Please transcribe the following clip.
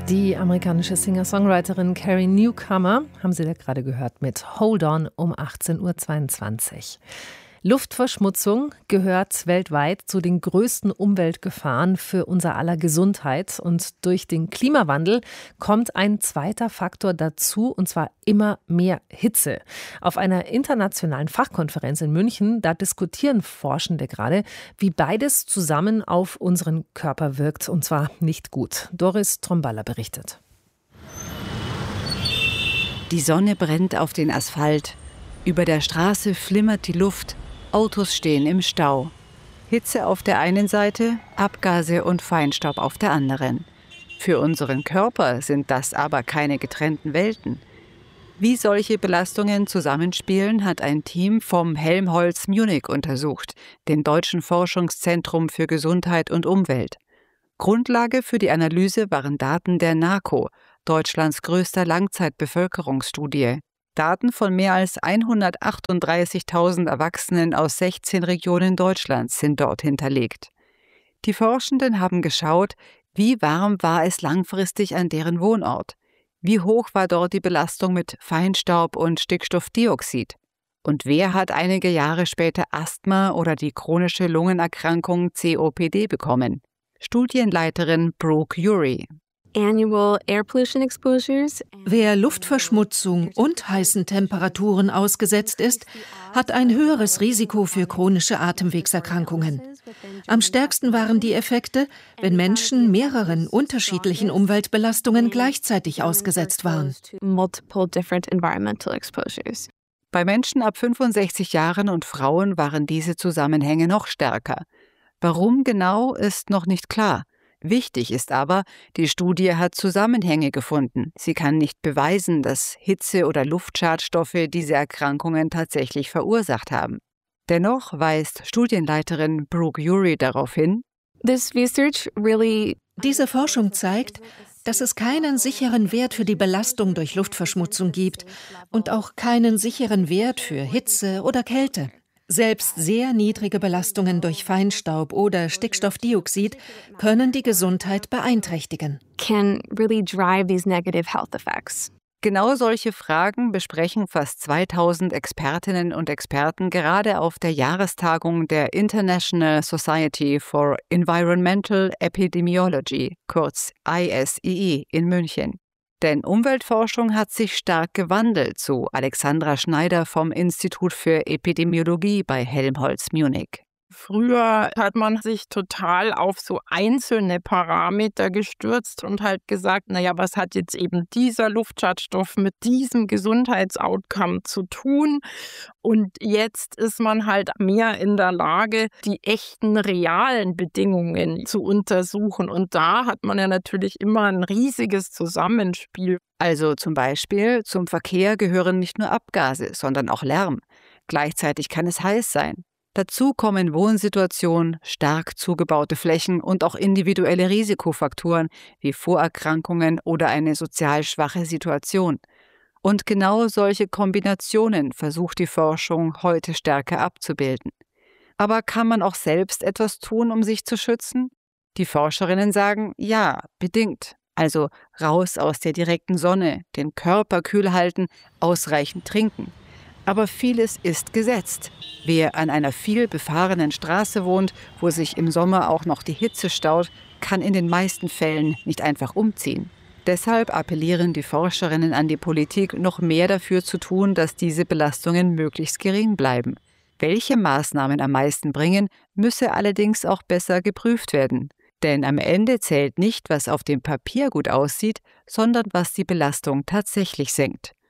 Die amerikanische Singer-Songwriterin Carrie Newcomer haben Sie da gerade gehört mit Hold On um 18:22 Uhr. Luftverschmutzung gehört weltweit zu den größten Umweltgefahren für unser aller Gesundheit. Und durch den Klimawandel kommt ein zweiter Faktor dazu, und zwar immer mehr Hitze. Auf einer internationalen Fachkonferenz in München, da diskutieren Forschende gerade, wie beides zusammen auf unseren Körper wirkt, und zwar nicht gut. Doris Tromballa berichtet. Die Sonne brennt auf den Asphalt. Über der Straße flimmert die Luft. Autos stehen im Stau. Hitze auf der einen Seite, Abgase und Feinstaub auf der anderen. Für unseren Körper sind das aber keine getrennten Welten. Wie solche Belastungen zusammenspielen, hat ein Team vom Helmholtz Munich untersucht, dem Deutschen Forschungszentrum für Gesundheit und Umwelt. Grundlage für die Analyse waren Daten der NAKO, Deutschlands größter Langzeitbevölkerungsstudie. Daten von mehr als 138.000 Erwachsenen aus 16 Regionen Deutschlands sind dort hinterlegt. Die Forschenden haben geschaut, wie warm war es langfristig an deren Wohnort, wie hoch war dort die Belastung mit Feinstaub und Stickstoffdioxid und wer hat einige Jahre später Asthma oder die chronische Lungenerkrankung COPD bekommen. Studienleiterin Brooke Urey. Wer Luftverschmutzung und heißen Temperaturen ausgesetzt ist, hat ein höheres Risiko für chronische Atemwegserkrankungen. Am stärksten waren die Effekte, wenn Menschen mehreren unterschiedlichen Umweltbelastungen gleichzeitig ausgesetzt waren. Bei Menschen ab 65 Jahren und Frauen waren diese Zusammenhänge noch stärker. Warum genau, ist noch nicht klar. Wichtig ist aber, die Studie hat Zusammenhänge gefunden. Sie kann nicht beweisen, dass Hitze- oder Luftschadstoffe diese Erkrankungen tatsächlich verursacht haben. Dennoch weist Studienleiterin Brooke Urey darauf hin: Diese Forschung zeigt, dass es keinen sicheren Wert für die Belastung durch Luftverschmutzung gibt und auch keinen sicheren Wert für Hitze oder Kälte. Selbst sehr niedrige Belastungen durch Feinstaub oder Stickstoffdioxid können die Gesundheit beeinträchtigen. Genau solche Fragen besprechen fast 2000 Expertinnen und Experten gerade auf der Jahrestagung der International Society for Environmental Epidemiology, kurz ISEE, in München. Denn Umweltforschung hat sich stark gewandelt, so Alexandra Schneider vom Institut für Epidemiologie bei Helmholtz Munich. Früher hat man sich total auf so einzelne Parameter gestürzt und halt gesagt, naja, was hat jetzt eben dieser Luftschadstoff mit diesem Gesundheitsoutcome zu tun? Und jetzt ist man halt mehr in der Lage, die echten, realen Bedingungen zu untersuchen. Und da hat man ja natürlich immer ein riesiges Zusammenspiel. Also zum Beispiel, zum Verkehr gehören nicht nur Abgase, sondern auch Lärm. Gleichzeitig kann es heiß sein. Dazu kommen Wohnsituationen, stark zugebaute Flächen und auch individuelle Risikofaktoren wie Vorerkrankungen oder eine sozial schwache Situation. Und genau solche Kombinationen versucht die Forschung heute stärker abzubilden. Aber kann man auch selbst etwas tun, um sich zu schützen? Die Forscherinnen sagen, ja, bedingt. Also raus aus der direkten Sonne, den Körper kühl halten, ausreichend trinken. Aber vieles ist gesetzt. Wer an einer viel befahrenen Straße wohnt, wo sich im Sommer auch noch die Hitze staut, kann in den meisten Fällen nicht einfach umziehen. Deshalb appellieren die Forscherinnen an die Politik, noch mehr dafür zu tun, dass diese Belastungen möglichst gering bleiben. Welche Maßnahmen am meisten bringen, müsse allerdings auch besser geprüft werden. Denn am Ende zählt nicht, was auf dem Papier gut aussieht, sondern was die Belastung tatsächlich senkt.